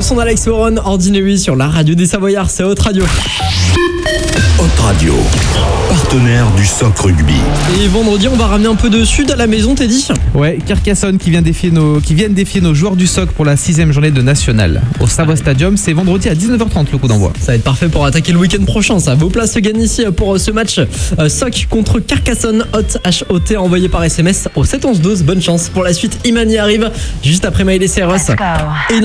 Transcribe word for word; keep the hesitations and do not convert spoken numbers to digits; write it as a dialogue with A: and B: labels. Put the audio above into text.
A: son d'Alex Warren, Ordinary sur la radio des Savoyards, c'est Hot Radio.
B: Hot Radio, partenaire du S O C Rugby.
A: Et vendredi, on va ramener un peu de sud à la maison, Teddy.
C: Ouais, Carcassonne qui, vient défier nos, qui viennent défier nos joueurs du S O C pour la sixième journée de National. Au Savoie Stadium, c'est vendredi à dix-neuf heures trente le coup d'envoi.
A: Ça va être parfait pour attaquer le week-end prochain, ça. Vos places se gagnent ici pour ce match euh, S O C contre Carcassonne. Hot H O T envoyé par S M S au sept onze douze. Bonne chance pour la suite. Imani arrive juste après Maëlys et Ross. Et